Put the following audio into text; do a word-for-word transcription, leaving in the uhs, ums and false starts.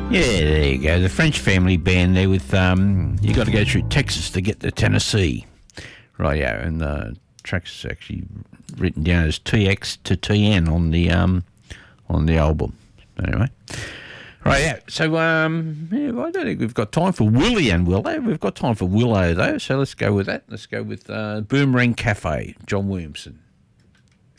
Yeah, there you go. The French Family Band there with, um, you got to go through Texas to get to Tennessee. Right, yeah, and the track's actually written down as T X to T N on the, um, on the album. Anyway. Right, yeah, so, um, yeah, I don't think we've got time for Willie and Willow. We've got time for Willow, though, so let's go with that. Let's go with uh, Boomerang Cafe, John Williamson.